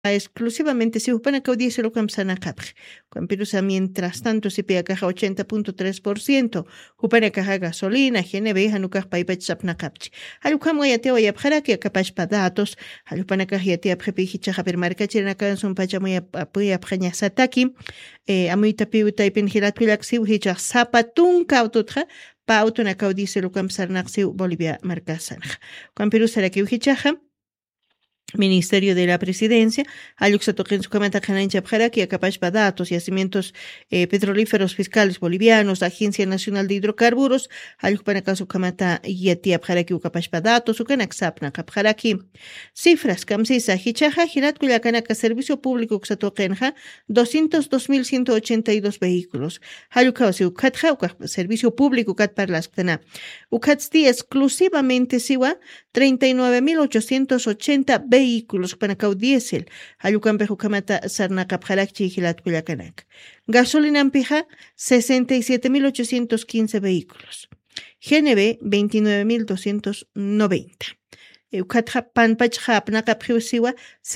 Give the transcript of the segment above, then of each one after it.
exclusivamente si upana kaudiese lo kamsana kapj. Campirusa mientras tanto si pega caja 80.3%, upana caja gasolina, GNB, hanukaj paipach sapna kapch. Alukam yateo yapjara que capach pa datos, alupana caja yatea prepijicha haber marca chirena kan son pachamoya apoya praña sataki, amuita piuta y penjilat pilaxiu hicha zapatun kaututra, pa autona kaudiese lo kamsarnaxiu Bolivia marcasanj. Campirusa la que ujichaja, Ministerio de la Presidencia, Ayuxa toquen su camata canancha que capaz datos, yacimientos petrolíferos fiscales bolivianos, Agencia Nacional de Hidrocarburos, Ayuxpanaca su camata yetia que capaz datos, su canaxapna capjaraki. Cifras, camsisa, hichaja, girat cuyacanaka, servicio público xatoquenja, 202.182 vehículos. Ayucausi, ukatja, servicio público cat parlastana. Ukatsti exclusivamente siwa, 39.880 vehículos panacau diésel, ayucampe jucamata sarnacapjalachi gilat cuyacanak. Gasolina ampija, 67.815 vehículos. GNB, 29.290. Eucatja panpachja apnacapjusiwa,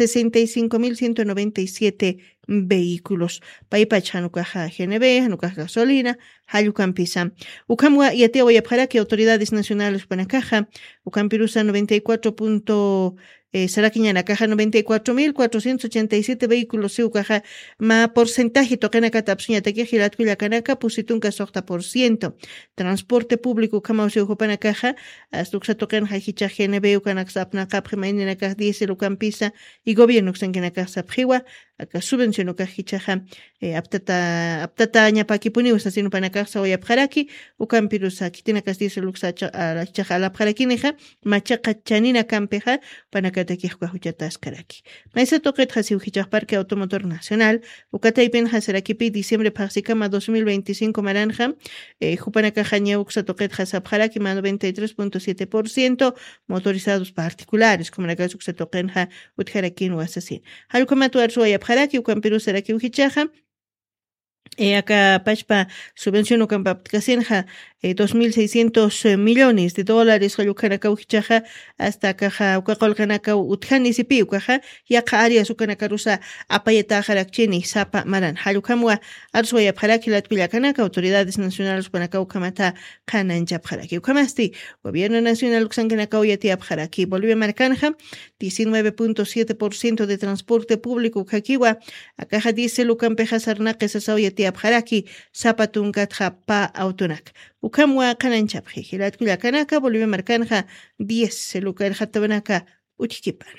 65.197 vehículos. Paipach hanukaja GNB, hanukaja gasolina, hayucampisa. Ucamua yateo yapjara que autoridades nacionales panacaja, ucampirusa 94. Saraquiñana caja 94.487 vehículos caja ma porcentaje toquen acá tapsuña tequia gilatquilla canaca pusitunca 60%. Transporte público kama useuhopana caja astuxa toquen hajicha GNB ucanaxapna capjemainina caja 10 ucampisa y gobierno xenquena caja sapjiwa acá subvenciono cajichaja aptata ñapakipuni usasino panacaxa oyapjaraki ucampirusa kitina castillo luxacha a la chaja la pjaraquineja machaca chanina campeja panaca Tequijua Huchatascaraki. Maisa toquet hasi ujichaj Parque Automotor Nacional, Ucataipen Hasarakipi, diciembre Paxicama 2025 Maranja, Jupanaka Jaña Uxa toquet Hasapjaraki, 93.7%, motorizados particulares, como la casa Uxa toquenja Utjarakin o Asasin. Halukamatu Arzuaya Pjaraki, Ucampiru Saraki Ujichaja, acá Pachpa subvencionó Campapcasenja 2.600 millones de dólares Hayukanaka Uchichaja hasta Caja Ucacolcanaka Utjanisipi Ucaja y acá áreas Ucanakarusa Apayeta Jarakchini Sapa Maran Hayukamua Arsuaya Paraki Latpilacanaka autoridades nacionales Panaka Ucamata Kananja Paraki Ucamasti Gobierno Nacional Uxankanaka Uyatia Paraki Bolivia Marcanja 19.7% de transporte público Ucaquiwa Acaja diésel Ucampeja Sarnaque Sasauyatia Paraki Zapatun Gatjapa Autonac Ukamwa Kananchapji, Hilatkuya Kanaka, Bolivia Marcanja, 10, Luca el Jatabanaka, Uchikipana.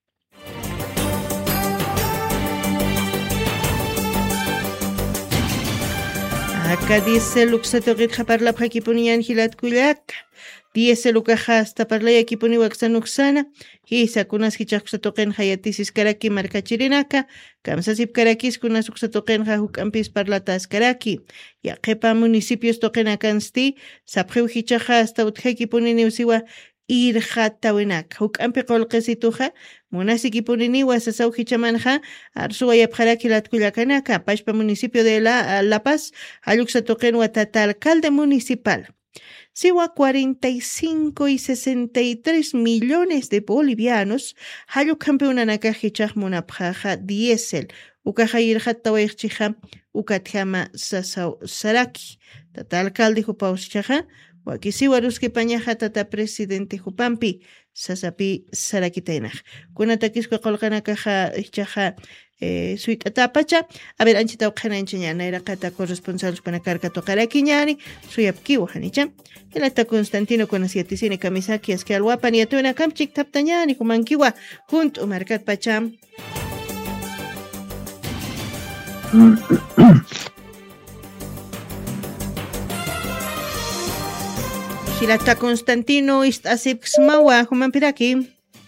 Acá dice Luxato Gitjapar la Prakipunian Hilatkuyak, 10 Luca hasta Parlaya Kipuni Waxanuxana, Hisa kunas Hichaktoken Hayatisis Karaki Marcachirinaka, Kamsasip Karakis kunas Uxatoken Hahukampis Parlatas Karaki, Yakepa municipios Tokenakansti, Sapru Hichaja hasta Utkekipuni Usiwa, Irjatawenak, Hukampe Kolkesituja, Munasikipuni Wasasau Hichamanja, Arsuaya Paraki Latkuyakanaka, Pashpa municipio de La Paz, Aluxatoken Watata alcalde municipal. Siwa 45 y 63 millones de bolivianos, hayu campeona nakajichaj monapjaja diésel, ukajayir hatawaichija, ukatjama sasau saraki, tata alcalde jupauchaja, wakisiwa ruski pañaja tata presidente jupampi, sasapi sarakitenaj. Kunatakisco colganakaja chaja suit atapacha, a ver anchita ukjana encheñana era kata corresponsal para carga tocaraki suyapki wahanicha. El ata Constantino con asiaticine kamisaki es que alwapa ni atuna kamchik taptañani kumankiwa junto marcat pacham. Hilata Constantino istasipxmawa humampiraki.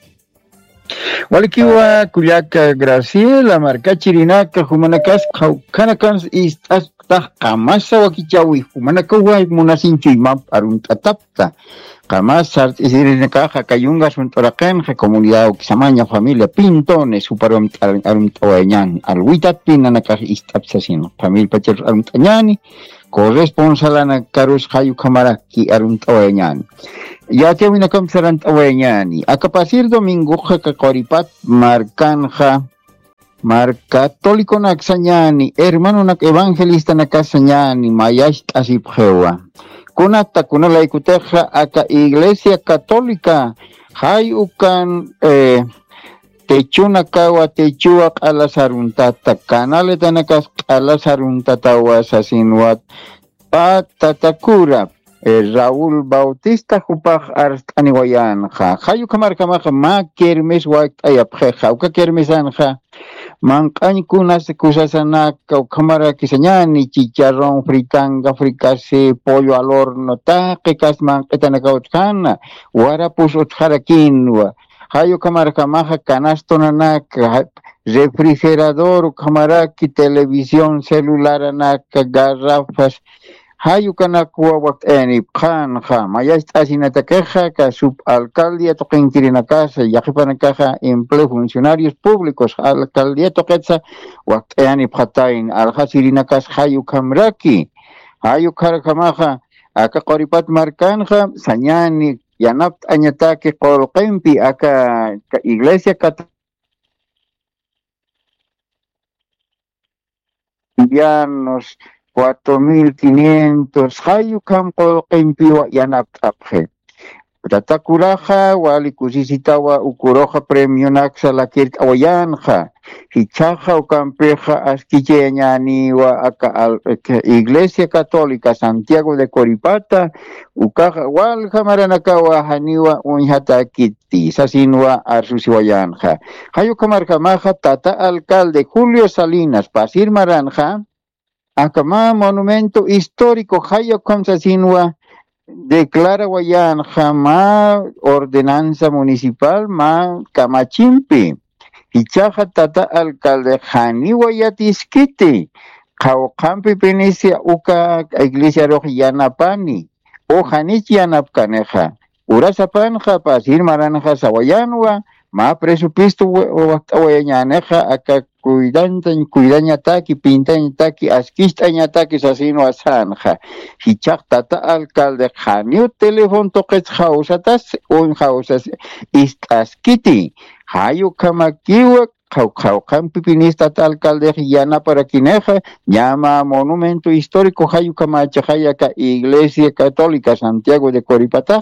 Walikiwa Kuyaka Graciela Marcachirinaka Humanakas Kanakans is Asta Kamasa Wakichawi Humanakawa Munasinchima Aruntatapta Kamasart is Irinaka Kayungas Untorakan Comunidad Oxamaña Familia Pintones Superam Aruntawayan Alwitat Pinanaka Istapsasino Familia Pacher Aruntañani corresponsalana Karus Hayu Kamaraki Aruntawayan Ya que vino con Sarantawayani, a capacir domingo Jakoripat Marcanja mar católico nak sañani, hermano nak evangelista nak sañani, mayash asipjewa. Kunata kunala ikuteja aka iglesia católica, hay ukan techuna kawa techuak alasaruntata, canale tanakas alasaruntata wasasinwat, patatakura. Raúl Bautista Jupaj Arstaniwayanja. Hayu Kamarkamaja ma kermes wak ayapjeja. Uka kermesanja. Mankañ kunas kusasanaka kamara kisañani chicharrón fritanga fricase pollo al horno taqikas manqetanaka utjana warapus utjara kinwa. Hayu Kamarkamaja canasto nanaka refrigerador kamaraki televisión celular anaka garrafas. Hayu kanakwa wakteni panja mayast asinatakeja ka subalcaldía toquen casa yaqipanakaja empleo funcionarios públicos alcaldía toqetsa wakteni phatain alhasirinakas hayu kamraki hayu karakamaja aka qoripat markanja sañani yanapt añataki qolqempi aka iglesia católicos 4.500 hayu campo qimpiwa yanaptapje. Tatakuraja wali kusisitawa ukuroja premio naxa la kirk awayanja. Hichaja ukampeja askicheñaniwa aka Iglesia Católica Santiago de Coripata ukaja wal jamaranakawa haniwa unjata kiti sasinwa arsusiwayanja. Hayu kamarkamaja tata alcalde Julio Salinas Pasir Maranja Acá monumento histórico Hayo Comsasinwa declara Guayán jamás ordenanza municipal ma Camachimpi Hichaja tata alcalde Hani Guayatiskiti Kaukampi Penicia Uka Iglesia Rojianapani o Hanichi Anapkaneja Urasapanja Pasir Maranja Sawayanwa ma presupuesto Guayaneja acá cuidaña taki, pintaña taki, asquistaña taki, asino asanja. Hichak tata alcalde Janiu teléfono toques hausatas, un hausas istaskiti. Hayu kamakiwa, kampi pinista alcalde Yana para Quineja, llama monumento histórico Hayu kamachajayaka Iglesia Católica Santiago de Coripatá.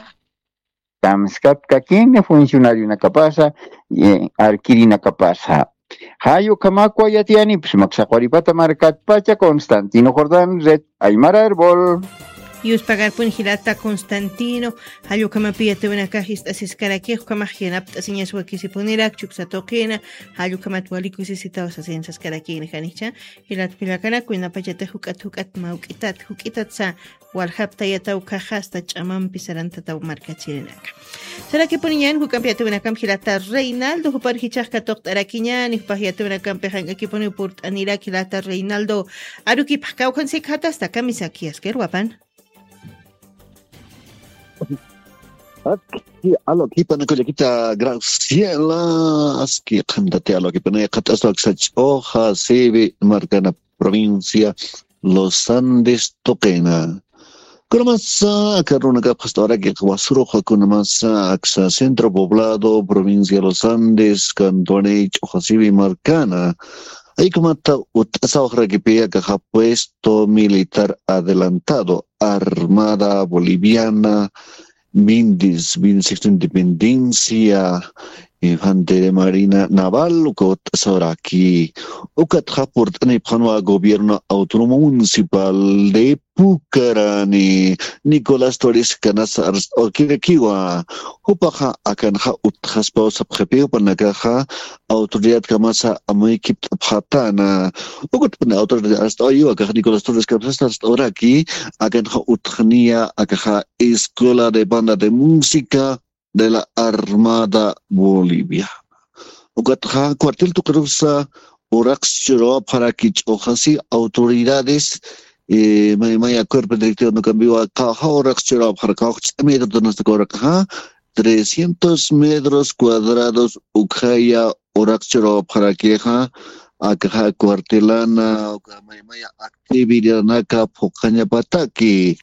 Tamskap kakine funcionario na kapasa, arkirina kapasa. Hayu kamakwa yatiani psmaxaquaripata marcat pacha Constantino Jordán Red Aymara Herbol. Yus pagar pun hilata Constantino, hayu kamapia te una cajista asiscarake, kamajianapta señas wakisiponerak, chuxatoquena, hayu kamatwaliku sisitawas asensas karakine hanicha, hilat pilakana kuina pachate hukat maukitat sa, walhapta yatau kajasta chaman pisaranta tau marcachirenaka. Será que ponían hukampiate una camjilata Reinaldo, hupar hichaka toctaraquiñan, y pajiate una campejan aquí pone por anirakilata Reinaldo, aruki pacaucan se hasta camisaki askerwapan. Aquí alo kita nak kita Graciela aski khandate alo kita nak kata asal sach oha sebe marcana provincia Los Andes Toquena. Kunamasa karuna ka pastora que wasuro kunamasa aksa centro poblado provincia Los Andes cantone oha sebe marcana. Ahí como está esa que pega que ha puesto militar adelantado Armada Boliviana Mindis, 26 Independencia, Infantería Marina Naval, Ucat Soraki, Ucat Raport en el Gobierno Autónomo Municipal de Pucarani, Nicolás Torres Canazar, Okirekiwa, Upaja Akanha Uthaspa Sapjepeo Panakaja, Autoridad Kamasa Amoikip Hatana, Ucat Autoridad hasta hoy, Akaja Nicolás Torres Canazar Oraki, Akanha Uthania, Akaja Escuela de Banda de Música de la Armada Bolivia. Ucatja cuartel Tucarusa, Urax Chiro para Kich Ojasi, autoridades, Maya Cuerpo Directivo no cambió a Caja, Urax Chiro para Caja, metros de nuestra Coracaja, 300 metros cuadrados, Ucaya, Urax Chiro para Queja, Acaja Cuartelana, Maya Actividad Naka, Pocaña Pataki.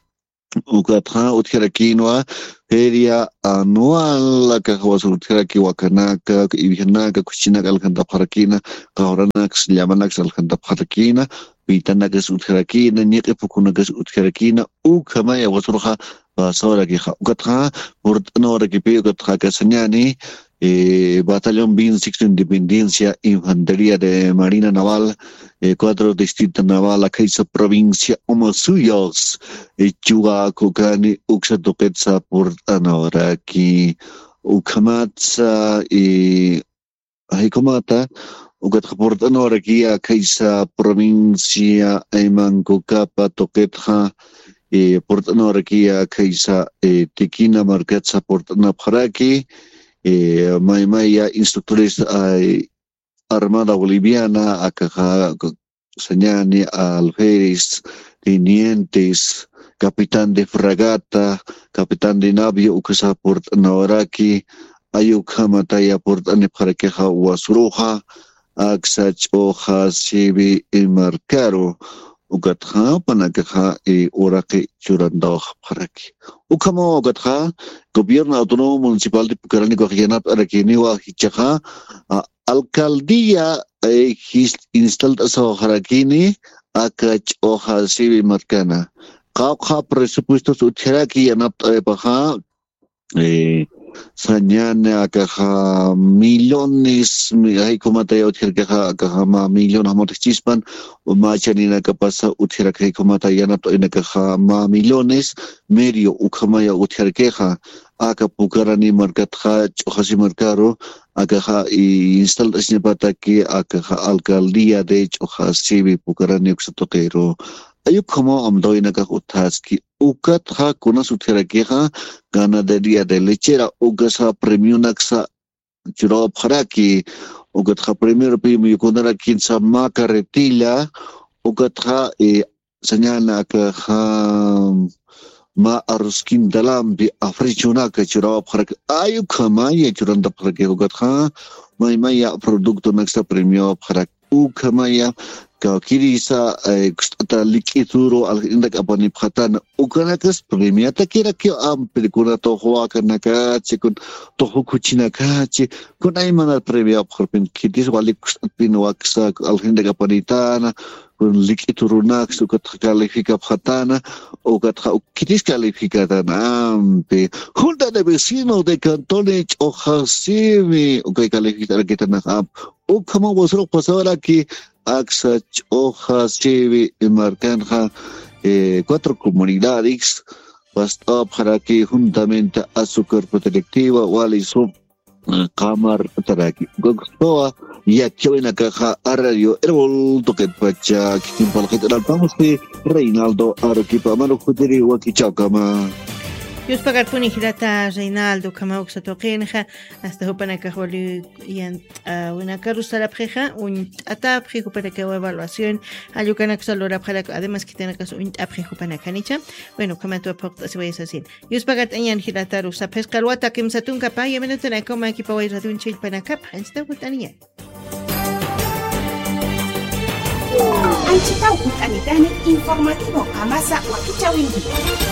ukatha utjerakinwa feria anual kahawas utjeraki wakanaka ibihanaka kuchinaka alkanta parakina kahoranax llamanak alkanta parakina pitanakas utjerakina niqipukunakas utjerakina ukamaya wasurha basora kiha ukatha urtnora kipi ukatha kasanyani Batallón 26 Independencia, Infantería de Marina Naval, 4 Distrito Naval, Caiza Provincia, Omasuyos, Chuga, Kukani, Uxatopetza, por Anora, Ki, Ukamatza, Hikomata, Ukataport Anora, Ki, Caiza Provincia, Emanco-Capa, Toquetja, Port Anora, Ki, Caiza, Tequina, Marquetza, Port Napjaraki, Maya instructores Armada Boliviana, Akaja Sañani, alférez, tenientes, capitán de fragata, capitán de navío, Ukasa Port Nawaraki, Ayukamataya Port Aneparakeja Wasuroja, Aksach Oja Sibi Marcaro, Ugatha Panakaja Orake Churandao Paraki. Ukamo Ugatha, Gobierno Autónomo Municipal de Pucarani Cogianap Arakiniwa Hichaja, Alcaldía instalada sa Harakini, Akach Oja Sibi Marcana. Kauha presupuestos Ucheraki Yanap Paha, Sañana Akaja millones, hay como te Ucherkaja Akahama millones Motichispan, Machanina Capasa Ucherake como Tayanap en Akaja millones, medio Ukamaya Ucherkeja, Akapukarani Markatha, Chojasi Marcaro, Akaja instalación Pataki, Akaja Alcaldía de Chojasibi Pukarani Uxatoquero. Ayuk como amdoinaka utaski ukatha kuna suterakeha ganadería de lechera ugasa premiunaxa churo paraki ukatha primero premio kundara kinsa macaretilla ukatha señala ka ma aruskin dalam bi africhunaka churo paraki ayuk kama ye churanda paraki ukatha maya producto naxa premio paraki ukamaya Kirisa ata likituro al indak apani phatan ukanakas premiata kira kyo am pelikuna to hoa kanaka chikun to kuchina kachi kun ay mana premia khorpin kidis walik pin waksa al indak apanitana kun likituro nax ukat kalifika phatana ukat kidis kalifikatana ampe junta de vecinos de cantones Ojasibi ukay kalifikar kitana am ukama wasro pasara ki Aksach, Hojas, Cheve, Marcanja, 4 comunidades, basta para que juntamente a su cuerpo directivo, Waliso, Cámara, Taraki, Gokstoa, y aquí en la caja a radio, el toque pacha, que tiempo al general, vamos de Reinaldo, Arequipa, Mano Juteri, Huaquichacama. Yus pagar puni hirata Reinaldo Kamauxa Toquenja, hasta Hopanaka Holi y una carusala preja, un ataprejo para que evaluación, Ayucanak Salora para además que tenga un aprejo para canicha. Bueno, como tu aporta se vaya a decir. Yus pagar añan hirata rusa pescaluata que msatun capa y amenazan como equipo de radio un chil para capa, en esta botania. Anchita Utanitani informativo Amasa Wakichawindi.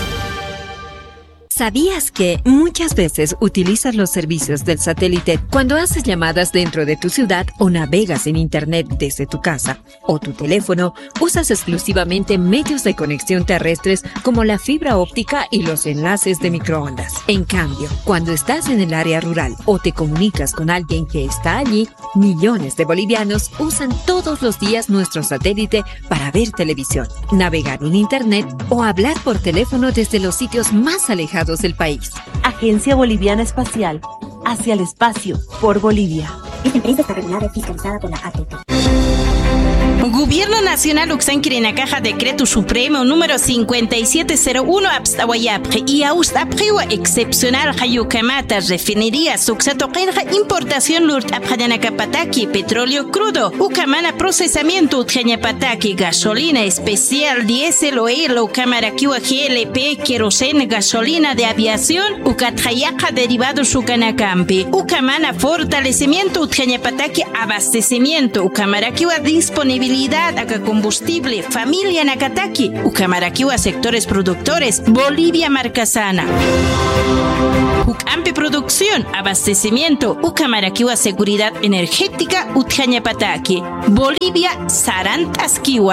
¿Sabías que muchas veces utilizas los servicios del satélite cuando haces llamadas dentro de tu ciudad o navegas en internet desde tu casa o tu teléfono? Usas exclusivamente medios de conexión terrestres como la fibra óptica y los enlaces de microondas. En cambio, cuando estás en el área rural o te comunicas con alguien que está allí, millones de bolivianos usan todos los días nuestro satélite para ver televisión, navegar en internet o hablar por teléfono desde los sitios más alejados del país. Agencia Boliviana Espacial, hacia el espacio, por Bolivia. Esta empresa está regulada y fiscalizada por la ATP. Gobierno Nacional Uxanquirinakaja Decreto Supremo número 5701 Abstawayapre y Austapriwa excepcional Hayukamata refinería Suxatoquenja importación Lurt Abhayanakapataki petróleo crudo Ukamana procesamiento Utjañapataki gasolina especial diésel oil Ukamarakiwa GLP kerosene gasolina de aviación Ukatjayaka derivado Sukanakampi Ukamana fortalecimiento Utjañapataki abastecimiento Ukamarakiwa disponibilidad sustentabilidad a combustible, familia Nakataki, Ukamarakiwa sectores productores, Bolivia marca sana. Ukampi producción, abastecimiento, Ukamarakiwa seguridad energética, Utjañapataki, Bolivia Sarantaskiwa.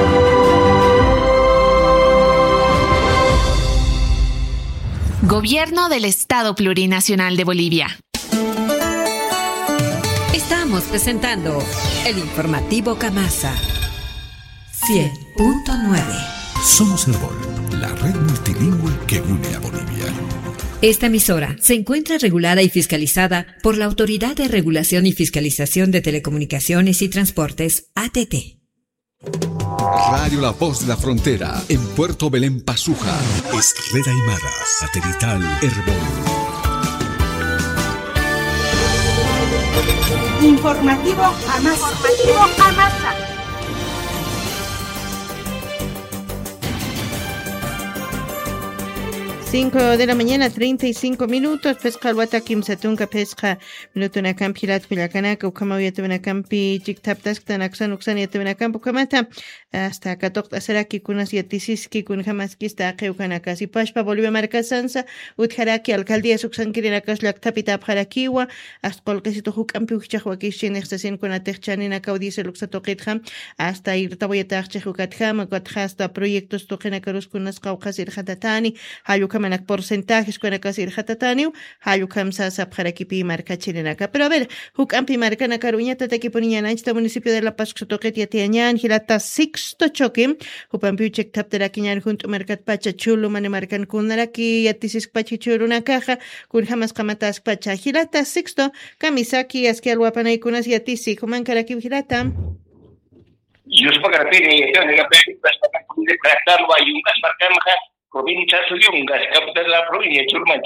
Gobierno del Estado Plurinacional de Bolivia. Estamos presentando el informativo Camasa 100.9. Somos Herbol, la red multilingüe que une a Bolivia. Esta emisora se encuentra regulada y fiscalizada por la Autoridad de Regulación y Fiscalización de Telecomunicaciones y Transportes, ATT. Radio La Voz de la Frontera, en Puerto Belén, Pazuja, es Red Aymara, satelital Herbol. Informativo Amasa. 5 de la mañana, 35 minutos. Pesca al Watakim Satunga Pesca. Minuto na campi lat Pilacanaka, Ukamawia Tevena Campi, Chiktaptas, Tanaxan, Uxania Tevena Campo Kamata. Hasta Katok Asaraki, Kunas Yatisiski, Kunjamaskista, Keukanaka, y Pashpa, Bolivia Marca Sansa, Utjaraki, Alcaldía Suxankirinakas, Lactapita, Parakiwa, hasta Colquesito Hukampi, Uchahuakishin, Estación con Atechanina, Caudice Luxatoketham, hasta Irtaboyatach, Hukatham, hasta proyectos Tokenakarus Kunas Kaukas Irhatatani, Hayukam porcentajes con acá ir hatataniu hayukam sasa para equipi marca chilenaca. Pero a ver, hukampi marca na caruñata te equiponiana esta municipio de La Paz sotoquetia tiañan hilata sixto choque hupampi chek taptera quiñan junto mercat pacha chulo mane marcan kunaraki yatisis pachi chulo una caja kun jamás kamatas pacha hilata sixto kamisaki aski alwapana y kunas yatisi kuman karaki hilata Yus pagarapini ya ne gapi basta kunde kraktar wa yungas marca provincia Suyungas, capital de la provincia de Churman,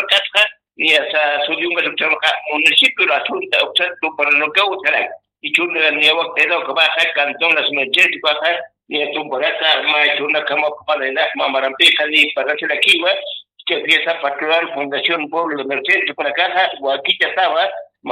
y hasta Suyungas, municipio de la Junta, observo para no causar, y Churman, ni a Boctero, que baja, Cantón, las Mercedes, baja, ni a Tumborata, Machuna, Cama, Palena, Mamarampeja, ni para hacer aquí, que empieza a particular Fundación Pueblo de Mercedes, con la caja, o aquí ya estaba,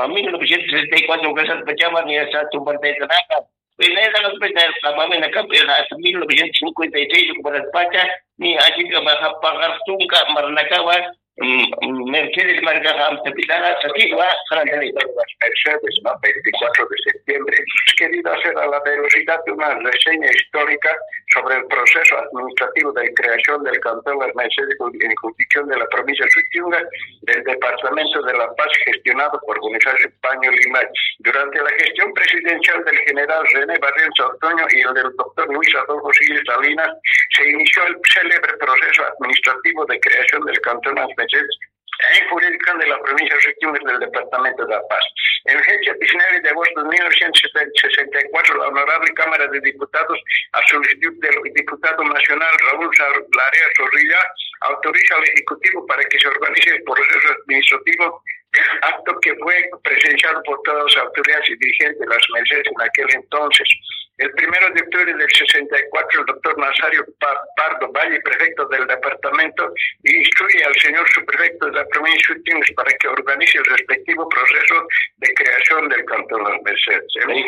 1964, que se pechaba, ni hasta Tumborata, en esa hospital, la mamá en la capital, hasta 1956, por España, ni así que vas a pagar nunca, Marnacaba, Mercedes Margarita, aquí va, Mercedes, 24 de septiembre. Querido hacer a la velocidad de una reseña histórica sobre el proceso administrativo de creación del Cantón Las Mercedes en jurisdicción de la provincia de Suyunga, del Departamento de La Paz, gestionado por González Paño Lima. Durante la gestión presidencial del general René Barrientos Ortoño y el del doctor Luis Adolfo Siles Salinas, se inició el célebre proceso administrativo de creación del Cantón Las Mercedes en jurisdicción de la provincia de Suyunga del Departamento de La Paz. En fecha 19 de agosto de 1964, la Honorable Cámara de Diputados, a solicitud del diputado nacional Raúl Larea Zorrilla, autoriza al Ejecutivo para que se organice el proceso administrativo, acto que fue presenciado por todas las autoridades y dirigentes de las Mercedes en aquel entonces. El 1 de octubre del 64, el doctor Nazario Pardo Valle, prefecto del departamento, instruye al señor subprefecto de la provincia de Suyunga para que organice el respectivo proceso de creación del Cantón Las Mercedes.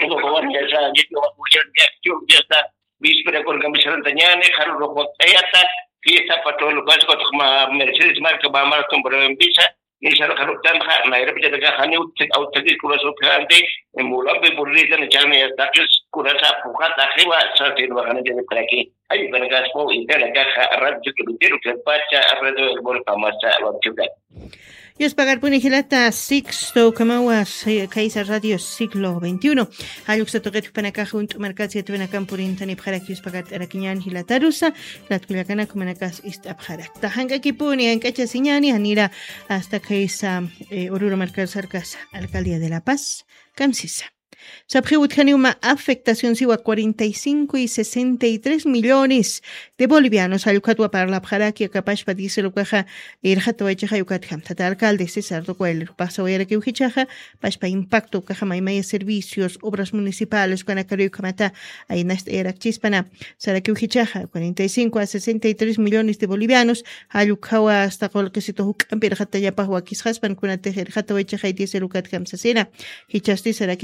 Ya está, víspera con Gamisarán Tañane, Jarro Ayata, fiesta para todos los países, como Mercedes Marca, Maratón, por en Visa. Insya Allah Tanja, Naira Pijataga Hanu, Autaki Kuraso Kante, en Mulape Burrita, en Chame, Takis, Kurasa, Pujata, Heva, Sartin, Bahana de Praki, hay Bergaspo, y Telagaja, Radio Kilutero, que Pacha, alrededor del Volca Masa, Banchuga. Y es pagar punijilata Sixto Kamawas Kaisa Radio siglo XXI. Ayuxa toquet panaka junto marcasia tuena campurin tani pjaraki es pagar arakiñan hilatarusa, latkulakana kumanacas istapjarak. Tahanga kipuni en cacha siñani anira hasta Kaisa Oruro Marcal Sarcas, Alcaldía de La Paz, Camsisa. Sabjewut una afectación siwa 45 y 63 millones de bolivianos al Yucatua para la Pjarakia capaz para dice lo caja irjato echa Yucatam. Tata alcalde César Docuel pasa hoy a que ujichaja para impacto caja maimaya servicios obras municipales con acario camata ahí nasta era chispana sara que ujichaja 45 a 63 millones de bolivianos al Yucawa hasta col que se tojuk ampir jata ya pa huakis haspan con atejer jato echa dice lo catam sasena hichasti sara que pia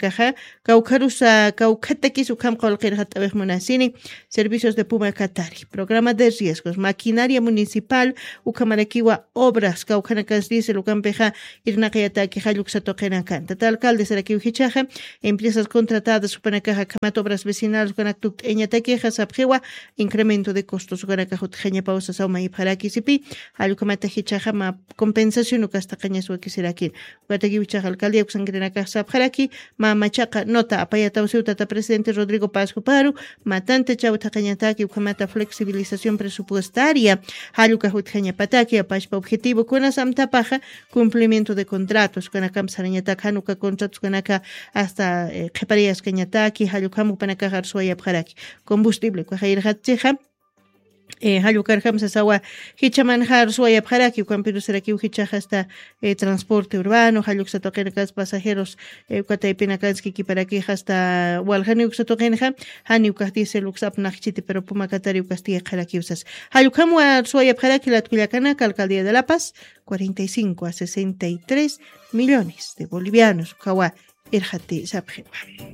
caja, Caucarusa, Caucatequis, Ucam Colquerjatavej Monasini, Servicios de Puma Catari, Programa de Riesgos, Maquinaria Municipal, Ucamaraquiwa, Obras, Caucanacas dice, Lucampeja, Irnacayataki, Hayuxatoquenacan, Tata Alcalde, Saraquiujichaja, Empresas contratadas, Supanacaja, Camat, Obras Vecinales, Conactuc, Eñataqueja, Sabjewa, Incremento de costos, Ucanacajut, Genia Pausa, Sauma y Parakisipi, Alucamatajichaja, compensación, Ucastacañas, Uaquisiraquín, Uataquiuchaja, Alcaldía, Uxangrenaca, Sabjaraki, Machaca, Nota, Apayatausiu, Tata Presidente Rodrigo Paz Paru, Matante Chauta Cañataki, Ucamata flexibilización presupuestaria, Halucajut Genia Pataki, Apachpa objetivo, Conasam Tapaja, cumplimiento de contratos, Conacam Sarañatac, Hanuca contratos, Conaca hasta Jeparías Cañataki, Halucamu Panacajar Suaya Paraki, combustible, Cuajair Hatcheja, Halucarjam Sasawa, Hichamanjar, Suaya Paraki, Camperu Seraki, Hichaja hasta transporte urbano, Haluxatoquenas pasajeros, Cuataipinakanski, Kiparaki, hasta Walhaniuxatoquenja, Haniucatice, Luxap Nachiti, pero Pumacatari, Castilla, Jarakiusas. Halucamu Suaya Paraki, la Tuliacanaca, Alcaldía de La Paz, 45 a 63 millones de bolivianos, Kawa, Irjati, Sapjewa.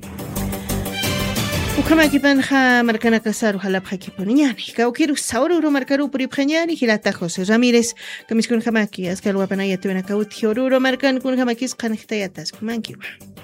Ukamaki panja marcana casaru jalapja kiponiñani. Kaukiru saururo marcaru puripjañani hilata José Ramírez. Kamis kun jamaki askalwa panaya tuena kauti oruro marcan kun jamakis kanjtayatas kumankiwa.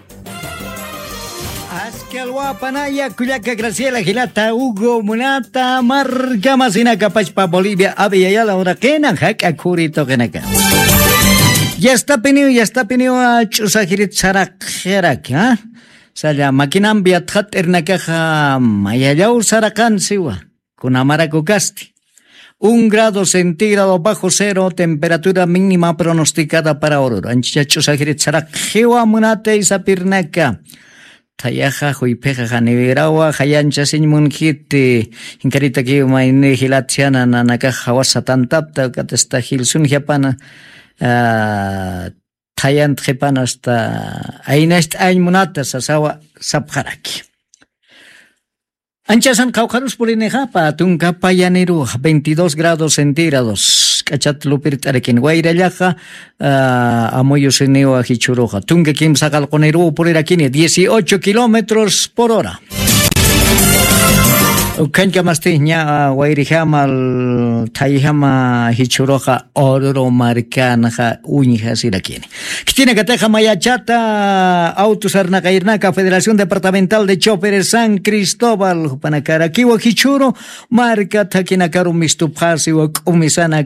Askalwa panaya Cuyaca Graciela Gilata Hugo Munata marca masina capachpa Bolivia abiyayala huraquena haka kurito genaka. Ya está penido a chusajirit sarak, ¿ah? Saya makinan biathat ernakaja mayayaw sarakan siwa kunamaracocasti. 1 grado centígrado bajo cero, temperatura mínima pronosticada para Oruro. Anchichachusajirit sarak jiwa munate isapirnaka. Tayaja huipeja janivirawa hayancha sinmunjiti inkarita ki maine hilatiana nanakaja wasatantapta katesta hilsun japana Tayant Jepan hasta Ainest Aymunata Sasawa Sapjaraki. Anchasan Caucarus Polineja, Patunca Payanero, 22 grados centígrados. Cachatlupirtarekin, Guairayaja, Amoyoseneo a Hichuroja. Tunga Kim Sagalconero por Irakini, 18 kilómetros por hora. Ukanka mastiña Guairijamal Taijama Hichuroja Oruro Marcanaja Uñija Sirakini. Kitina Cateja Mayachata Autos Arnacairnaca Federación Departamental de Choferes San Cristóbal Panacaraquiwa Hichuro Marca Taquinacaro Mistupasi Umisana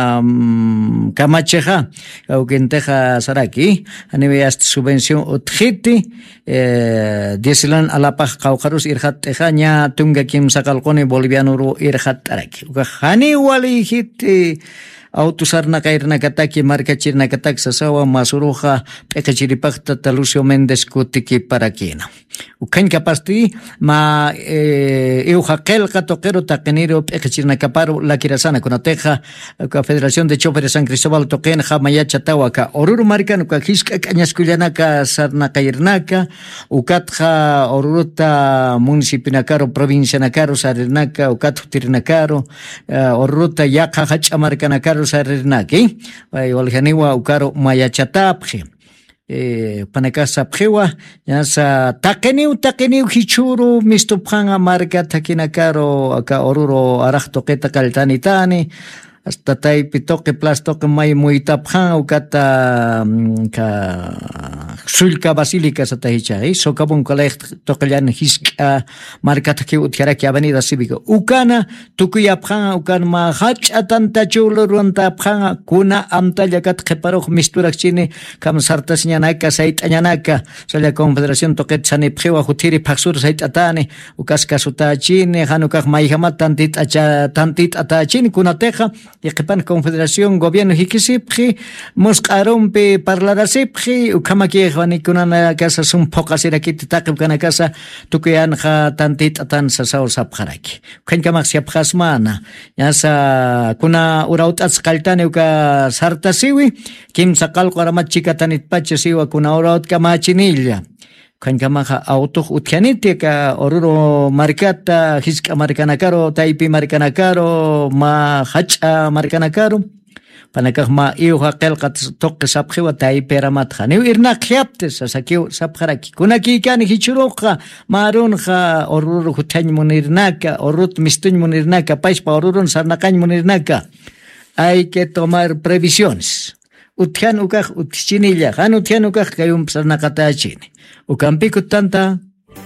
Camacheja Auquenteja Saraki Aniveast Subvención Utjiti Dieselan Alapaj Caucarus Irjatejaña Tunga Kim Sakalcone boliviano irhat araki. Hani wali hiti autusarna kairna kataki marca chirna katak sasawa masuruja pekachiripakta Talucio Méndez kutiki parakina. Ukan kapasti ma eujakel katoquero takeniro pekachirna kaparo la kirasana kunateja Federación de Choferes San Cristóbal toquen jamayacha tawaka Oruro marcan ukajiska kañaskullanaka sarna kairnaka ukatja Oruruta municipinakaro provincia nakaro sarirnaka ukatju tirnakaro Oruruta yaka hachamarkanakaro sarirnaki waljaniwa ukaro mayachatapje panakasa pjewa yasa takeniu hichuru mistupjanga marca takinakaro aka Oruro arajto keta kaltanitani hasta taipi toque plastoque may muitapjan ukata sulka basílica satahicha sokabun kolekt tokellan hiska markata ki utjaraki avenida cívica ukana tukuyapjan ukan ma hach atanta chulo ruantapjan kuna amtallakat qeparoj misturakchini kam sartasñanaka saitañanaka sala confederación toquet sani pjewa jutiri paksur saitatani ukaska sutachini hanukaj mayhamat tantit atachini kunateja Yeqpan Confederación Gobierno Hikisipji Mosqarumpi Parlarasipji Ukamaki Juanikunana Casa Sum Pokasirakit Takukana Casa Tukuyanja Tantit Atan Sasao Sapjaraki. Kenkamak Siapjasmana Yasa Kuna Urautats Kaltane Uka Sartasiwi Kim Sakal Qaramachika Tanit Pachesiwa Kuna Uraut Kamachinilla. Kankamaja auto utjaniti ka Oruro marcata hiska marcanacaro taipi marcanacaro ma hacha marcanacaro panakajma iuja qelqat toqi sapjiwa tai peramatja niu irnaqyaptes asakiu sapjaraki kunaki kani hichuroqa marunja oruru hutañ munirnaka orut mistuñ munirnaka paispa orurun sarnaqañ munirnaka hay que tomar previsiones utjan ukaj utchinilla han utjan ukaj kayum sarnaqatachini ukampiku tanta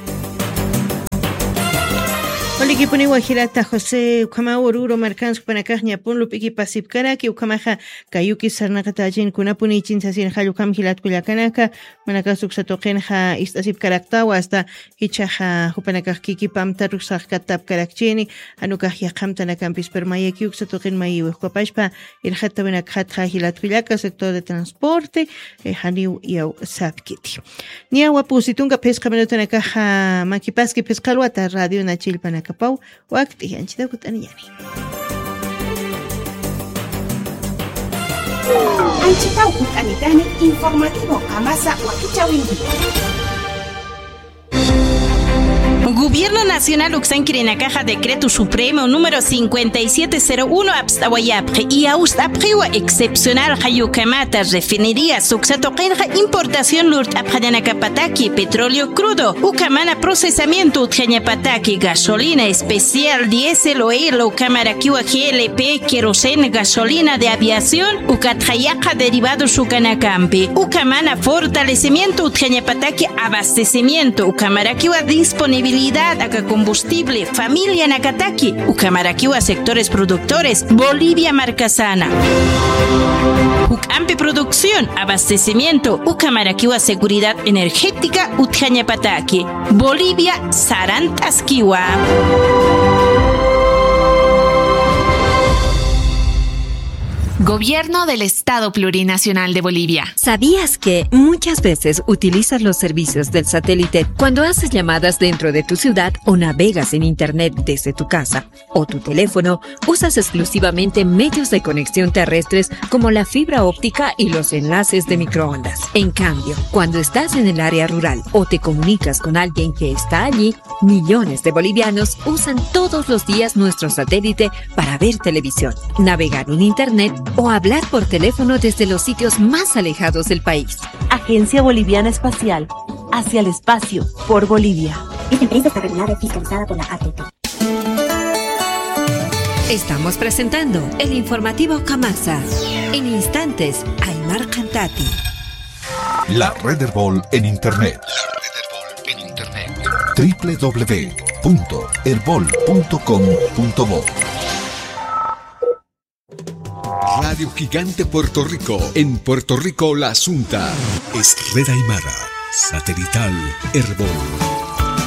Olikipuni Guajirata José Ukama Oruro Marcans Panacajña Pun Lupiki Pasipkaraki Ukamaja Kayuki Sarnakatajin Kunapuni Chinsasin Hayukam Hilat Kuyakanaka Manakasuk Satokenja Istasip Karaktawa hasta Hichaja Hupanakaki Pamta Rusak Katap Karakchini Anukajia Kamtana Campis Permayekiuk Satoken Mayu Kopashpa Irjata Benakhatja Hilat Kuyaka sector de transporte Haniu Yau Sapkiti Niawa Pusitunga Pesca Menotanakaja Makipaski Pescaluata Radio Nachil Panaka Pau wakti yanchida kutaniyani. Anchitau kutanitani informativo Amasa Wakichawingi. Gobierno Nacional Uxanquirinakaja Decreto Supremo número 5701 Abstawayapre y Austapriwa excepcional Hayukamata refinería Suxatoqenja importación Lurt Abhayanakapataki petróleo crudo Ukamana procesamiento Utjañapataki gasolina especial diésel o Ukamarakiwa GLP kerosene gasolina de aviación Ukatjayaka derivados Ukanakampi Ukamana fortalecimiento Utjañapataki abastecimiento Ukamarakiwa disponibilidad a combustible familia Nakataki Ukamarakiwa sectores productores Bolivia Marcasana Ukampi producción abastecimiento Ukamarakiwa seguridad energética Utjañapataki Bolivia Sarantaskiwa. Gobierno del Estado Plurinacional de Bolivia. ¿Sabías que muchas veces utilizas los servicios del satélite cuando haces llamadas dentro de tu ciudad o navegas en Internet desde tu casa o tu teléfono? Usas exclusivamente medios de conexión terrestres como la fibra óptica y los enlaces de microondas. En cambio, cuando estás en el área rural o te comunicas con alguien que está allí, millones de bolivianos usan todos los días nuestro satélite para ver televisión, navegar en Internet o hablar por teléfono desde los sitios más alejados del país. Agencia Boliviana Espacial. Hacia el espacio. Por Bolivia. Esta empresa está regulada y fiscalizada por la ATT. Estamos presentando el informativo Kamasa. En instantes, Aymar Cantati. La Red Herbol en Internet. www.herbol.com.bo Radio Gigante Puerto Rico. En Puerto Rico, La Asunta. Es Red Aymara. Satelital Herbol.